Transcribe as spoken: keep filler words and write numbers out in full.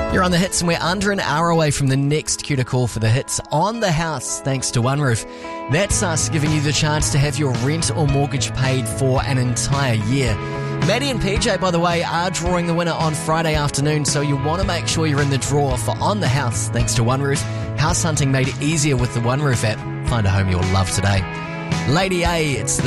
You're on the hits, and we're under an hour away from the next cue to call for the hits on the house, thanks to One Roof. That's us giving you the chance to have your rent or mortgage paid for an entire year. Maddie and P J, by the way, are drawing the winner on Friday afternoon, so you want to make sure you're in the draw for On the House, thanks to One Roof. House hunting made it easier with the One Roof app. Find a home you'll love today. Lady A, it's the